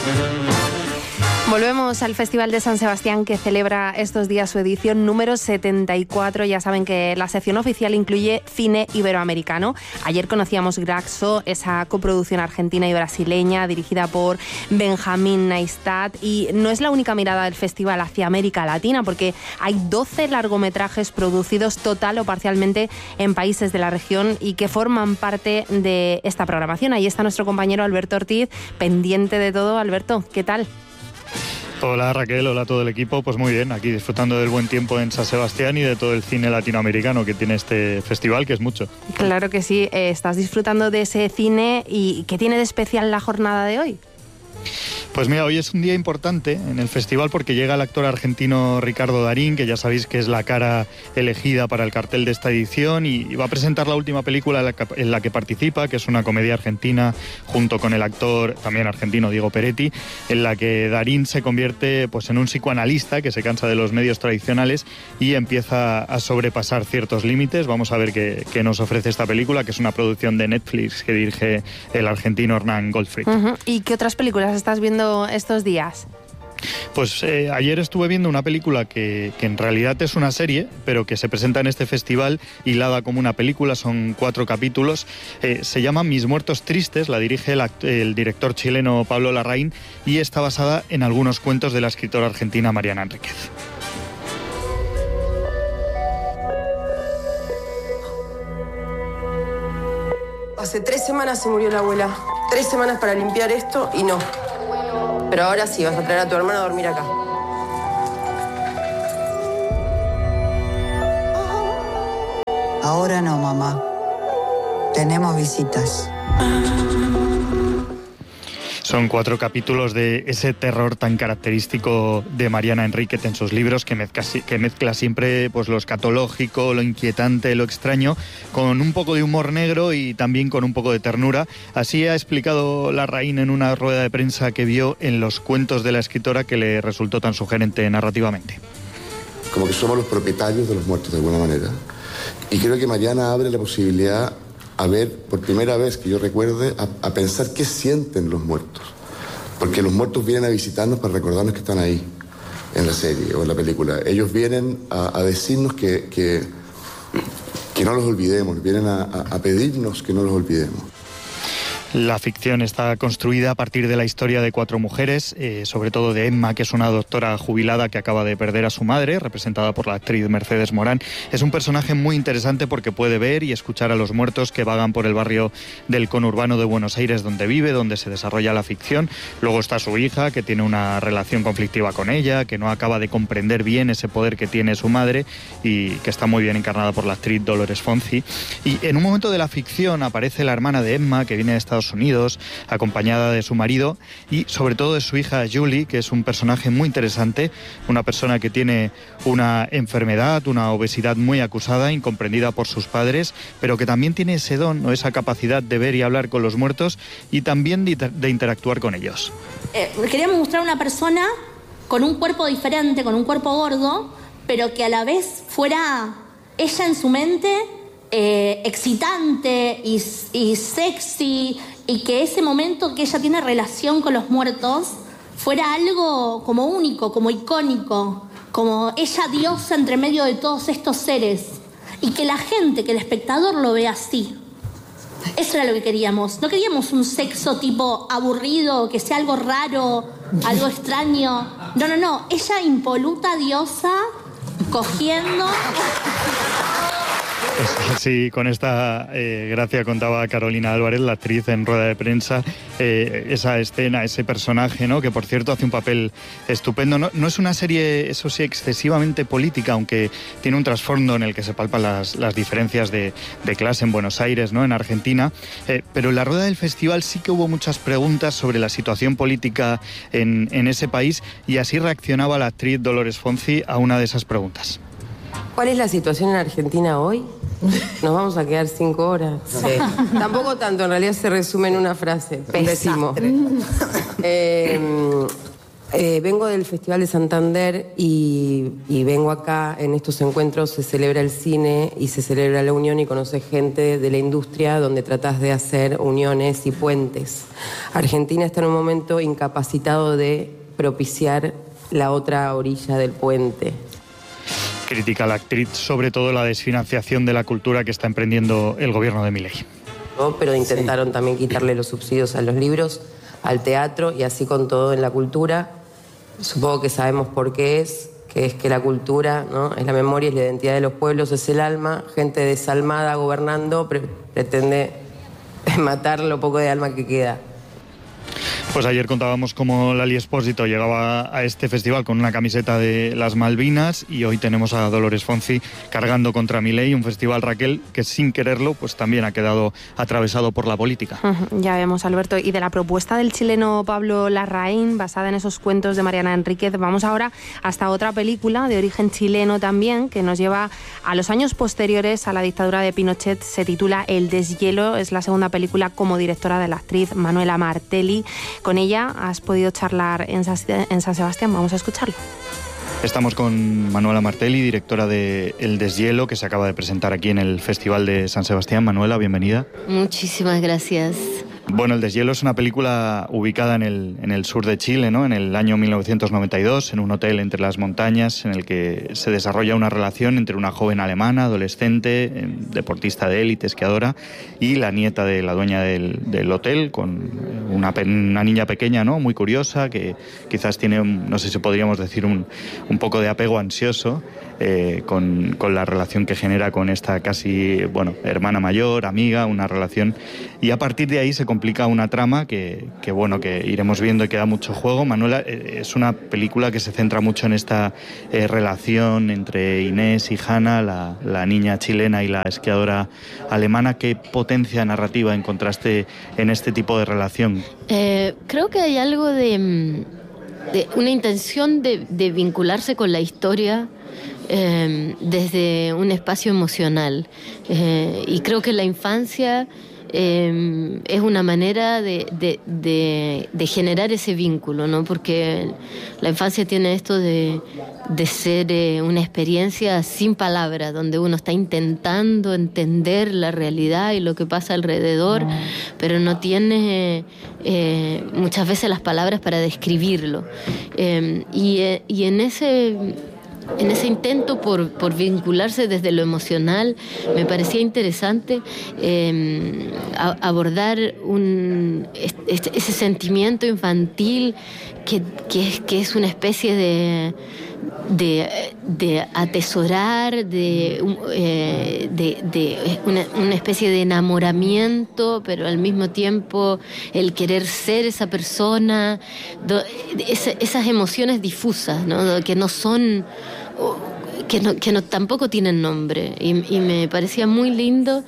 Volvemos al Festival de San Sebastián, que celebra estos días su edición número 74. Ya saben que la sección oficial incluye cine iberoamericano. Ayer conocíamos Graxo, esa coproducción argentina y brasileña dirigida por Benjamín Neistat. Y no es la única mirada del festival hacia América Latina, porque hay 12 largometrajes producidos total o parcialmente en países de la región y que forman parte de esta programación. Ahí está nuestro compañero Alberto Ortiz, pendiente de todo. Alberto, ¿qué tal? Hola Raquel, hola a todo el equipo. Pues muy bien, aquí disfrutando del buen tiempo en San Sebastián y de todo el cine latinoamericano que tiene este festival, que es mucho. Claro que sí, estás disfrutando de ese cine. ¿Y qué tiene de especial la jornada de hoy? Pues mira, hoy es un día importante en el festival porque llega el actor argentino Ricardo Darín, que ya sabéis que es la cara elegida para el cartel de esta edición, y va a presentar la última película en la que participa, que es una comedia argentina, junto con el actor también argentino Diego Peretti, en la que Darín se convierte pues en un psicoanalista que se cansa de los medios tradicionales y empieza a sobrepasar ciertos límites. Vamos a ver qué nos ofrece esta película, que es una producción de Netflix que dirige el argentino Hernán Goldfried. ¿Y qué otras películas estás viendo estos días? Pues ayer estuve viendo una película que en realidad es una serie, pero que se presenta en este festival hilada como una película. Son 4 capítulos. Se llama Mis muertos tristes, la dirige el director chileno Pablo Larraín y está basada en algunos cuentos de la escritora argentina Mariana Enríquez. Hace 3 semanas se murió la abuela. 3 semanas para limpiar esto y no. Pero ahora sí, vas a traer a tu hermano a dormir acá. Ahora no, mamá. Tenemos visitas. Son 4 capítulos de ese terror tan característico de Mariana Enríquez en sus libros, que mezcla siempre pues lo escatológico, lo inquietante, lo extraño, con un poco de humor negro y también con un poco de ternura. Así ha explicado Larraín en una rueda de prensa que vio en los cuentos de la escritora, que le resultó tan sugerente narrativamente. Como que somos los propietarios de los muertos de alguna manera. Y creo que Mariana abre la posibilidad a ver, por primera vez que yo recuerde, a pensar qué sienten los muertos. Porque los muertos vienen a visitarnos para recordarnos que están ahí, en la serie o en la película. Ellos vienen a decirnos que no los olvidemos, vienen a pedirnos que no los olvidemos. La ficción está construida a partir de la historia de 4 mujeres, sobre todo de Emma, que es una doctora jubilada que acaba de perder a su madre, representada por la actriz Mercedes Morán. Es un personaje muy interesante porque puede ver y escuchar a los muertos que vagan por el barrio del conurbano de Buenos Aires, donde vive, donde se desarrolla la ficción. Luego está su hija, que tiene una relación conflictiva con ella, que no acaba de comprender bien ese poder que tiene su madre y que está muy bien encarnada por la actriz Dolores Fonzi. Y en un momento de la ficción aparece la hermana de Emma, que viene de Estados Unidos, acompañada de su marido y sobre todo de su hija Julie, que es un personaje muy interesante, una persona que tiene una enfermedad, una obesidad muy acusada, incomprendida por sus padres, pero que también tiene ese don o esa capacidad de ver y hablar con los muertos y también de interactuar con ellos. Queríamos mostrar una persona con un cuerpo diferente, con un cuerpo gordo, pero que a la vez fuera ella en su mente excitante y sexy, y que ese momento que ella tiene relación con los muertos fuera algo como único, como icónico, como ella diosa entre medio de todos estos seres, y que la gente, que el espectador lo vea así. Eso era lo que queríamos. No queríamos un sexo tipo aburrido, que sea algo raro, algo extraño. No. Ella impoluta diosa, cogiendo. Sí, con esta gracia contaba Carolina Álvarez, la actriz, en rueda de prensa, esa escena, ese personaje, ¿no? Que por cierto hace un papel estupendo. No es una serie, eso sí, excesivamente política, aunque tiene un trasfondo en el que se palpan las diferencias de clase en Buenos Aires, ¿no? En Argentina, pero en la rueda del festival sí que hubo muchas preguntas sobre la situación política en ese país, y así reaccionaba la actriz Dolores Fonzi a una de esas preguntas. ¿Cuál es la situación en Argentina hoy? Nos vamos a quedar 5 horas. Sí. Tampoco tanto, en realidad se resume en una frase. Pésimo. Vengo del Festival de Santander y vengo acá, en estos encuentros se celebra el cine y se celebra la unión y conoces gente de la industria donde tratás de hacer uniones y puentes. Argentina está en un momento incapacitado de propiciar la otra orilla del puente. Critica la actriz sobre todo la desfinanciación de la cultura que está emprendiendo el gobierno de Milei. ¿No? Pero intentaron también quitarle los subsidios a los libros, al teatro y así con todo en la cultura. Supongo que sabemos por qué que es que la cultura, ¿no? Es la memoria, es la identidad de los pueblos, es el alma. Gente desalmada gobernando pretende matar lo poco de alma que queda. Pues ayer contábamos cómo Lali Espósito llegaba a este festival con una camiseta de las Malvinas y hoy tenemos a Dolores Fonzi cargando contra Milei, un festival, Raquel, que sin quererlo pues también ha quedado atravesado por la política. Ya vemos, Alberto. Y de la propuesta del chileno Pablo Larraín, basada en esos cuentos de Mariana Enríquez, vamos ahora hasta otra película de origen chileno también, que nos lleva a los años posteriores a la dictadura de Pinochet. Se titula El deshielo, es la segunda película como directora de la actriz Manuela Martelli. Con ella has podido charlar en San Sebastián, vamos a escucharlo. Estamos con Manuela Martelli, directora de El deshielo, que se acaba de presentar aquí en el Festival de San Sebastián. Manuela, bienvenida. Muchísimas gracias. Bueno, El deshielo es una película ubicada en el sur de Chile, ¿no? En el año 1992, en un hotel entre las montañas, en el que se desarrolla una relación entre una joven alemana, adolescente, deportista de élite, esquiadora, y la nieta de la dueña del hotel, con una niña pequeña, ¿no? Muy curiosa, que quizás tiene, no sé si podríamos decir, un poco de apego ansioso con la relación que genera con esta casi, hermana mayor, amiga, una relación. Y a partir de ahí se complica una trama que iremos viendo y que da mucho juego. Manuela, es una película que se centra mucho en esta relación entre Inés y Hanna, la niña chilena y la esquiadora alemana. ¿Qué potencia narrativa encontraste en este tipo de relación? Creo que hay algo de una intención de vincularse con la historia desde un espacio emocional. Y creo que la infancia es una manera de generar ese vínculo, ¿no? Porque la infancia tiene esto de ser una experiencia sin palabras, donde uno está intentando entender la realidad y lo que pasa alrededor, pero no tiene muchas veces las palabras para describirlo. Y en ese intento por vincularse desde lo emocional, me parecía interesante abordar ese sentimiento infantil que es una especie de atesorar, de una especie de enamoramiento, pero al mismo tiempo el querer ser esa persona, esas emociones difusas, ¿no? Que no son, que no tampoco tienen nombre, y me parecía muy lindo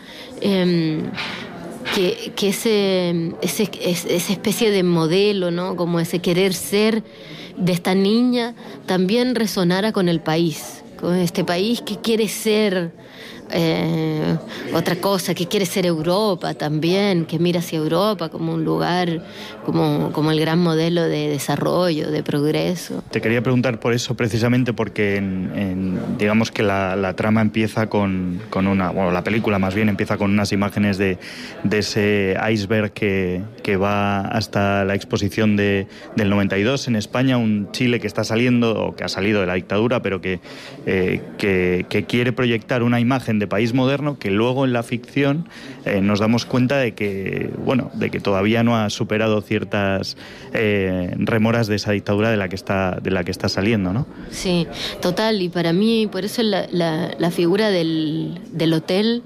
que esa especie de modelo, ¿no? Como ese querer ser de esta niña también resonara con el país, con este país que quiere ser otra cosa, que quiere ser Europa también, que mira hacia Europa como un lugar, como el gran modelo de desarrollo, de progreso. Te quería preguntar por eso precisamente, porque digamos que la trama empieza con la película más bien empieza con unas imágenes de ese iceberg que va hasta la exposición del 92 en España, un Chile que está saliendo, o que ha salido de la dictadura, pero que quiere proyectar una imagen de país moderno, que luego en la ficción nos damos cuenta de que todavía no ha superado ciertas remoras de esa dictadura de la que está saliendo, ¿no? Sí, total, y para mí por eso la figura del hotel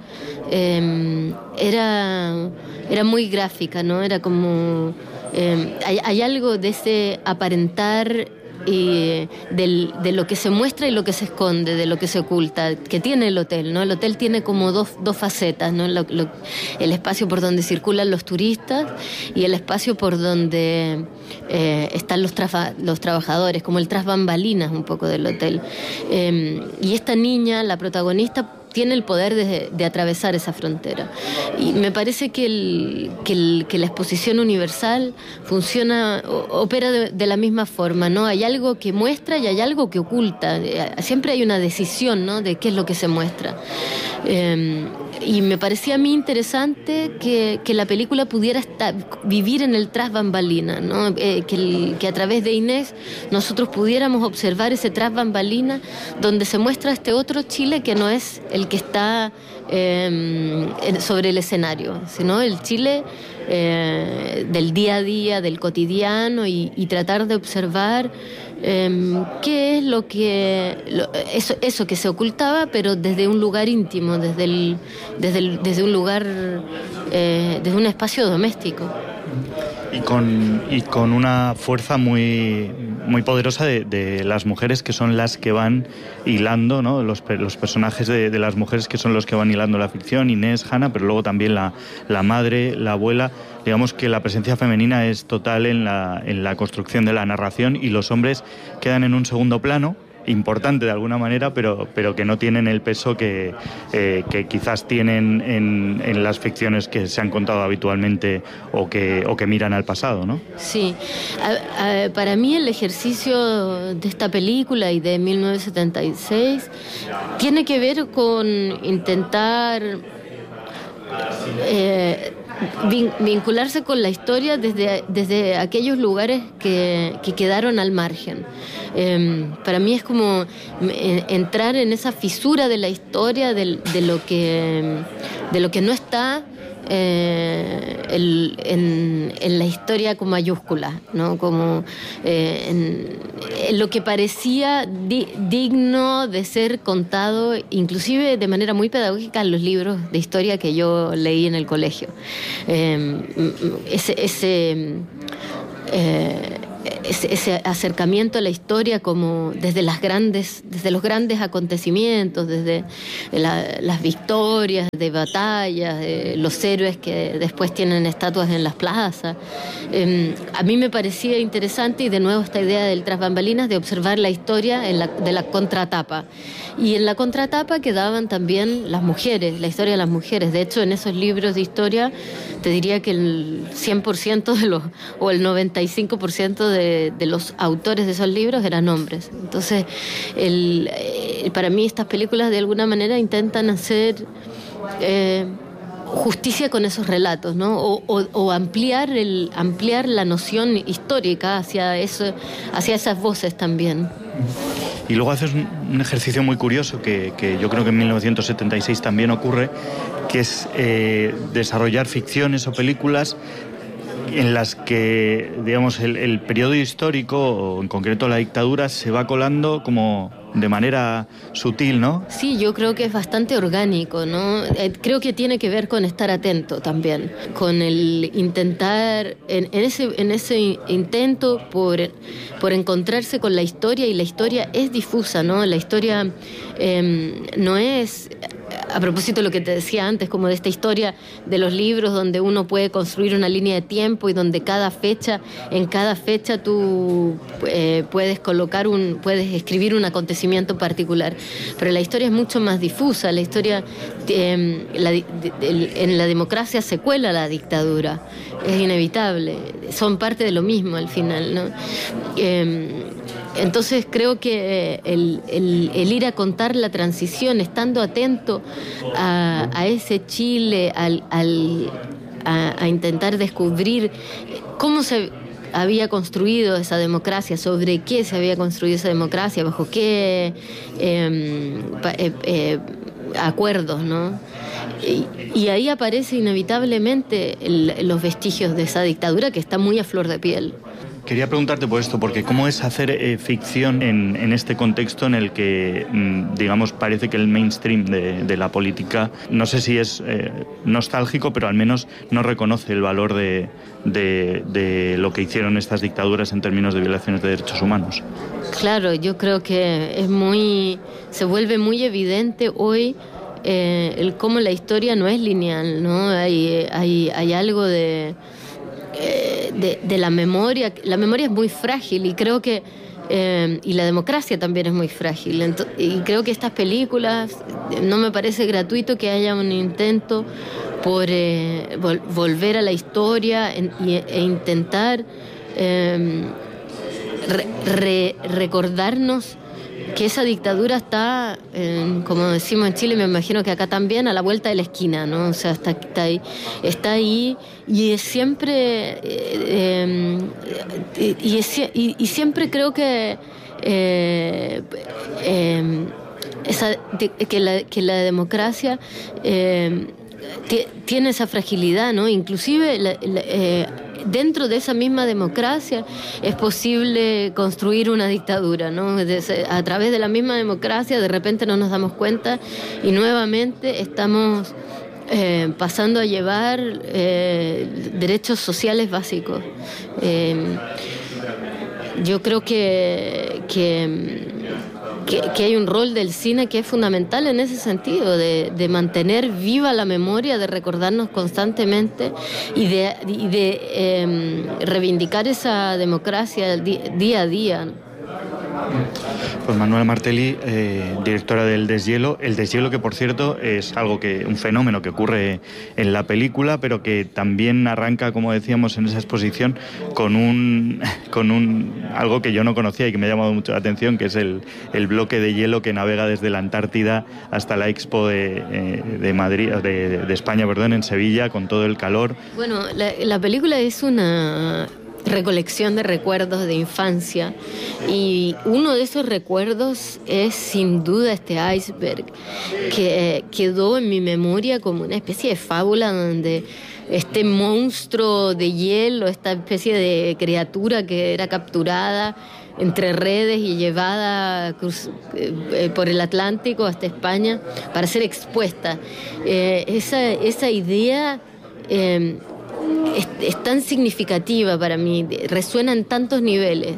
era muy gráfica, ¿no? Era como hay algo de ese aparentar de lo que se muestra y lo que se esconde, de lo que se oculta, que tiene el hotel, ¿no? El hotel tiene como dos facetas, ¿no? El espacio por donde circulan los turistas y el espacio por donde están los trabajadores, como el tras bambalinas un poco del hotel. Y esta niña, la protagonista, tiene el poder de atravesar esa frontera. Y me parece que la exposición universal opera de la misma forma, ¿no? Hay algo que muestra y hay algo que oculta. Siempre hay una decisión, ¿no?, de qué es lo que se muestra. Y me parecía a mí interesante que la película pudiera vivir en el tras bambalina, ¿no? Que a través de Inés nosotros pudiéramos observar ese tras bambalina donde se muestra este otro Chile que no es el que está sobre el escenario, sino el Chile del día a día, del cotidiano, y tratar de observar qué es eso que se ocultaba, pero desde un lugar íntimo, desde un lugar, desde un espacio doméstico. Y con una fuerza muy, muy poderosa de las mujeres, que son las que van hilando, ¿no? Los personajes de las mujeres, que son los que van hilando la ficción, Inés, Hanna, pero luego también la madre, la abuela. Digamos que la presencia femenina es total en la construcción de la narración, y los hombres quedan en un segundo plano, importante de alguna manera, pero que no tienen el peso que quizás tienen en las ficciones que se han contado habitualmente o que miran al pasado, ¿no? Sí. Para mí el ejercicio de esta película y de 1976 tiene que ver con intentar vincularse con la historia desde aquellos lugares que quedaron al margen. Para mí es como entrar en esa fisura de la historia, de lo que no está en la historia con mayúsculas, ¿no? Como en lo que parecía digno de ser contado, inclusive de manera muy pedagógica, en los libros de historia que yo leí en el colegio. Ese acercamiento a la historia como desde los grandes acontecimientos, desde las victorias de batallas, los héroes que después tienen estatuas en las plazas. A mí me parecía interesante, y de nuevo esta idea del tras bambalinas, de observar la historia de la contratapa. Y en la contratapa quedaban también las mujeres, la historia de las mujeres. De hecho, en esos libros de historia te diría que el 100% o el 95% de los autores de esos libros eran hombres. Entonces, para mí estas películas de alguna manera intentan hacer justicia con esos relatos, ¿no? O ampliar la noción histórica hacia esas voces también. Y luego haces un ejercicio muy curioso que yo creo que en 1976 también ocurre, que es desarrollar ficciones o películas en las que, digamos, el periodo histórico, o en concreto la dictadura, se va colando como de manera sutil, ¿no? Sí, yo creo que es bastante orgánico, ¿no? Creo que tiene que ver con estar atento también, con el intentar, en ese intento por encontrarse con la historia, y la historia es difusa, ¿no? La historia no es, a propósito de lo que te decía antes, como de esta historia de los libros donde uno puede construir una línea de tiempo y donde en cada fecha tú puedes escribir un acontecimiento particular, pero la historia es mucho más difusa. La historia en la democracia se cuela la dictadura, es inevitable, son parte de lo mismo al final, ¿no? Entonces creo que el ir a contar la transición, estando atento a ese Chile, a intentar descubrir cómo se había construido esa democracia, sobre qué se había construido esa democracia, bajo qué acuerdos, ¿no? Y ahí aparece inevitablemente los vestigios de esa dictadura que está muy a flor de piel. Quería preguntarte por esto, porque ¿cómo es hacer ficción en este contexto en el que, digamos, parece que el mainstream de la política, no sé si es nostálgico, pero al menos no reconoce el valor de lo que hicieron estas dictaduras en términos de violaciones de derechos humanos? Claro, yo creo que se vuelve muy evidente hoy cómo la historia no es lineal, ¿no? Hay algo de de la memoria. La memoria es muy frágil y creo que y la democracia también es muy frágil. Y creo que estas películas, no me parece gratuito que haya un intento por volver a la historia e intentar recordarnos que esa dictadura está, como decimos en Chile, me imagino que acá también, a la vuelta de la esquina, ¿no? O sea, está ahí y es siempre y siempre creo que que la democracia tiene esa fragilidad, ¿no? Inclusive dentro de esa misma democracia es posible construir una dictadura, ¿no? A través de la misma democracia de repente no nos damos cuenta y nuevamente estamos pasando a llevar derechos sociales básicos. Yo creo que hay un rol del cine que es fundamental en ese sentido, de mantener viva la memoria, de recordarnos constantemente y de reivindicar esa democracia día a día. Pues Manuela Martelli, directora del Deshielo. El deshielo, que por cierto es un fenómeno que ocurre en la película, pero que también arranca, como decíamos en esa exposición, con algo que yo no conocía y que me ha llamado mucho la atención, que es el bloque de hielo que navega desde la Antártida hasta la Expo de Madrid, de España, perdón, en Sevilla, con todo el calor. Bueno, la película es una recolección de recuerdos de infancia y uno de esos recuerdos es sin duda este iceberg que quedó en mi memoria como una especie de fábula donde este monstruo de hielo, esta especie de criatura que era capturada entre redes y llevada por el Atlántico hasta España para ser expuesta. Esa idea es tan significativa para mí, resuena en tantos niveles.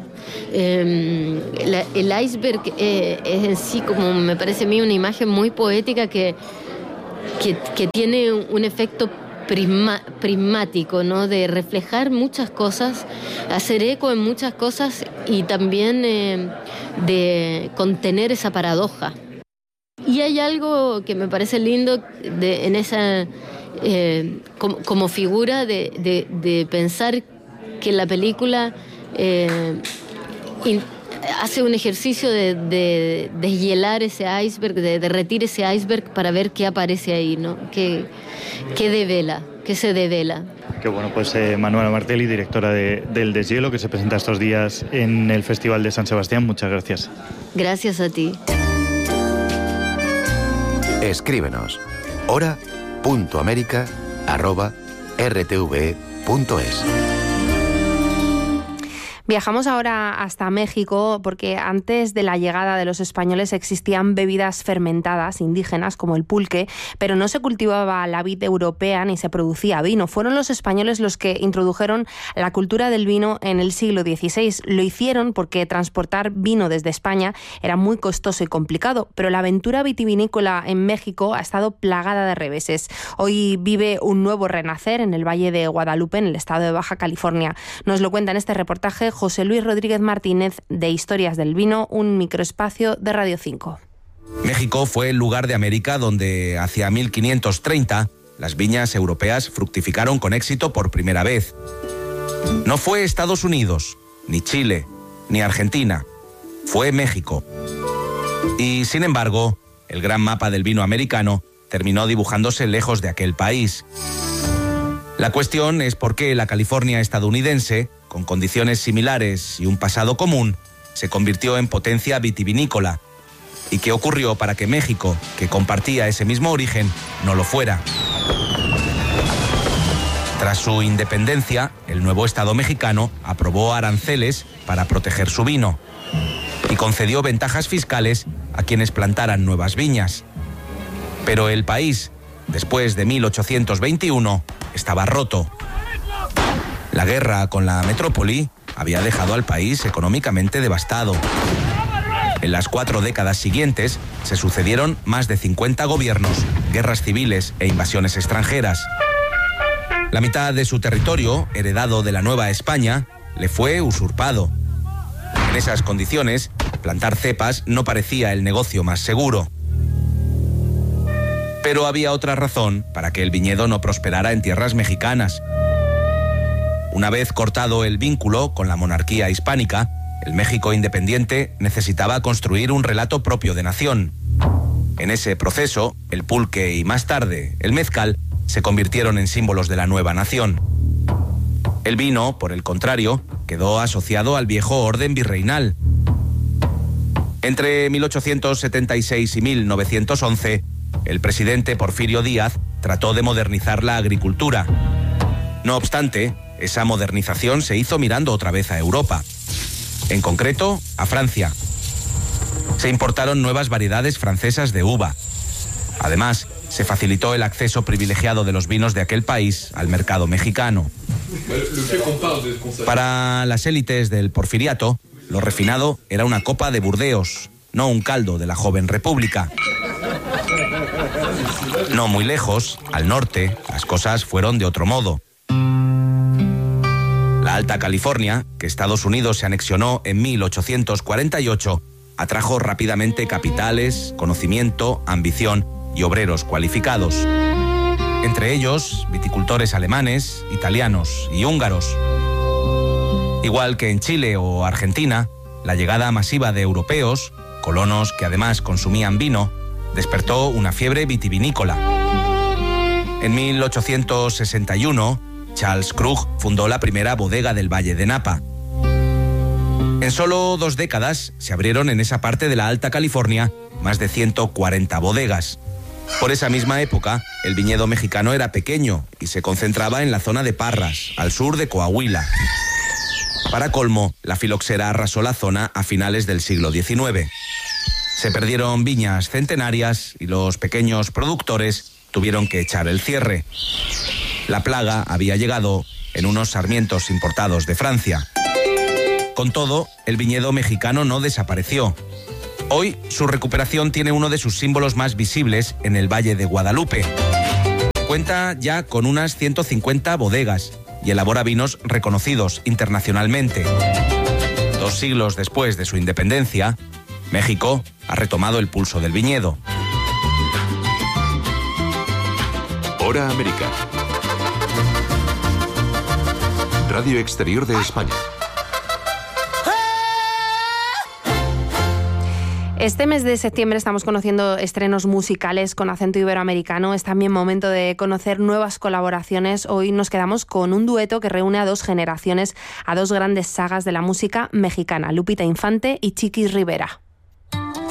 El iceberg es en sí, como me parece a mí, una imagen muy poética que tiene un efecto prismático, ¿no? De reflejar muchas cosas, hacer eco en muchas cosas y también de contener esa paradoja. Y hay algo que me parece lindo en esa como figura de pensar que la película hace un ejercicio de deshielar ese iceberg, de derretir ese iceberg para ver qué aparece ahí, ¿no? ¿Qué devela? ¿Qué se devela? Qué bueno, pues Manuela Martelli, directora del Deshielo, que se presenta estos días en el Festival de San Sebastián. Muchas gracias. Gracias a ti. Escríbenos hora.america@rtve.es. Viajamos ahora hasta México porque antes de la llegada de los españoles existían bebidas fermentadas indígenas como el pulque, pero no se cultivaba la vid europea ni se producía vino. Fueron los españoles los que introdujeron la cultura del vino en el siglo XVI. Lo hicieron porque transportar vino desde España era muy costoso y complicado, pero la aventura vitivinícola en México ha estado plagada de reveses. Hoy vive un nuevo renacer en el Valle de Guadalupe, en el estado de Baja California. Nos lo cuenta en este reportaje José Luis Rodríguez Martínez, de Historias del Vino, un microespacio de Radio 5. México fue el lugar de América donde hacia 1530 las viñas europeas fructificaron con éxito por primera vez. No fue Estados Unidos, ni Chile, ni Argentina, fue México. Y sin embargo, el gran mapa del vino americano terminó dibujándose lejos de aquel país. La cuestión es por qué la California estadounidense, con condiciones similares y un pasado común, se convirtió en potencia vitivinícola. ¿Y qué ocurrió para que México, que compartía ese mismo origen, no lo fuera? Tras su independencia, el nuevo Estado mexicano aprobó aranceles para proteger su vino y concedió ventajas fiscales a quienes plantaran nuevas viñas. Pero el país, después de 1821, estaba roto. La guerra con la metrópoli había dejado al país económicamente devastado. En las 4 décadas siguientes se sucedieron más de 50 gobiernos, guerras civiles e invasiones extranjeras. La mitad de su territorio, heredado de la Nueva España, le fue usurpado. En esas condiciones, plantar cepas no parecía el negocio más seguro. Pero había otra razón para que el viñedo no prosperara en tierras mexicanas. Una vez cortado el vínculo con la monarquía hispánica, el México independiente necesitaba construir un relato propio de nación. En ese proceso, el pulque y más tarde el mezcal se convirtieron en símbolos de la nueva nación. El vino, por el contrario, quedó asociado al viejo orden virreinal. Entre 1876 y 1911, el presidente Porfirio Díaz trató de modernizar la agricultura. No obstante, esa modernización se hizo mirando otra vez a Europa, en concreto a Francia. Se importaron nuevas variedades francesas de uva. Además, se facilitó el acceso privilegiado de los vinos de aquel país al mercado mexicano. Para las élites del porfiriato, lo refinado era una copa de Burdeos, no un caldo de la joven república. No muy lejos, al norte, las cosas fueron de otro modo. La Alta California, que Estados Unidos se anexionó en 1848, atrajo rápidamente capitales, conocimiento, ambición y obreros cualificados. Entre ellos, viticultores alemanes, italianos y húngaros. Igual que en Chile o Argentina, la llegada masiva de europeos, colonos que además consumían vino, despertó una fiebre vitivinícola. En 1861, Charles Krug fundó la primera bodega del Valle de Napa. En solo 2 décadas se abrieron en esa parte de la Alta California más de 140 bodegas. Por esa misma época, el viñedo mexicano era pequeño y se concentraba en la zona de Parras, al sur de Coahuila. Para colmo, la filoxera arrasó la zona a finales del siglo XIX. Se perdieron viñas centenarias y los pequeños productores tuvieron que echar el cierre. La plaga había llegado en unos sarmientos importados de Francia. Con todo, el viñedo mexicano no desapareció. Hoy, su recuperación tiene uno de sus símbolos más visibles en el Valle de Guadalupe. Cuenta ya con unas 150 bodegas y elabora vinos reconocidos internacionalmente. 2 siglos después de su independencia, México ha retomado el pulso del viñedo. Hora América. Radio Exterior de España. Este mes de septiembre estamos conociendo estrenos musicales con acento iberoamericano. Es también momento de conocer nuevas colaboraciones. Hoy nos quedamos con un dueto que reúne a 2 generaciones, a 2 grandes sagas de la música mexicana, Lupita Infante y Chiquis Rivera.